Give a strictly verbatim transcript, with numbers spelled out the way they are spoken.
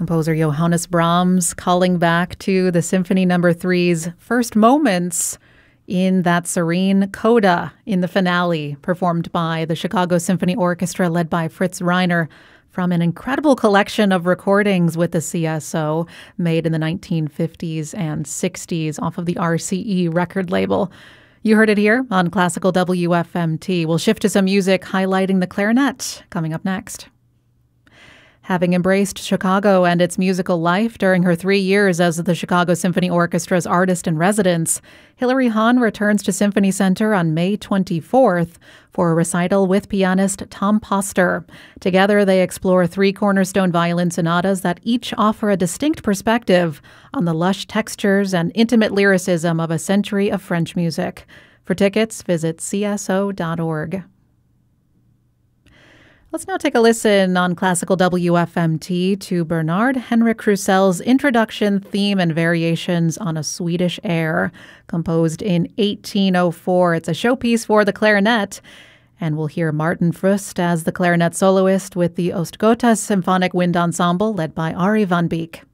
Composer Johannes Brahms calling back to the Symphony Number Three's first moments in that serene coda in the finale, performed by the Chicago Symphony Orchestra, led by Fritz Reiner, from an incredible collection of recordings with the C S O made in the nineteen fifties and sixties off of the R C E record label. You heard it here on Classical W F M T. We'll shift to some music highlighting the clarinet coming up next. Having embraced Chicago and its musical life during her three years as the Chicago Symphony Orchestra's artist-in-residence, Hilary Hahn returns to Symphony Center on May twenty-fourth for a recital with pianist Tom Poster. Together, they explore three cornerstone violin sonatas that each offer a distinct perspective on the lush textures and intimate lyricism of a century of French music. For tickets, visit c s o dot org. Let's now take a listen on Classical W F M T to Bernard Henrik Krusel's introduction, theme, and variations on a Swedish air, composed in eighteen oh four. It's a showpiece for the clarinet, and we'll hear Martin Frust as the clarinet soloist with the Ostgöta Symphonic Wind Ensemble, led by Ari van Beek.